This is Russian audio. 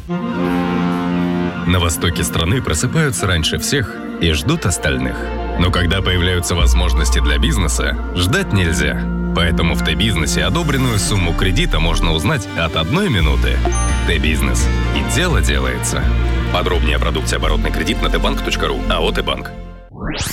На востоке страны просыпаются раньше всех и ждут остальных. Но когда появляются возможности для бизнеса, ждать нельзя. Поэтому в Т-бизнесе одобренную сумму кредита можно узнать от 1 минуты. Т-бизнес. И дело делается. Подробнее о продукте оборотный кредит на tbank.ru. АО «Т-банк».